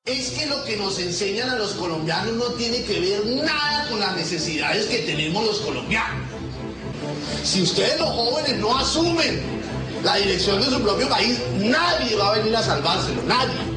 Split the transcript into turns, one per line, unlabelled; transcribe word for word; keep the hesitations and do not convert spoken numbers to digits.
Es que lo que nos enseñan a los colombianos no tiene que ver nada con las necesidades que tenemos los colombianos. Si ustedes los jóvenes no asumen la dirección de su propio país, nadie va a venir a salvárselo, nadie.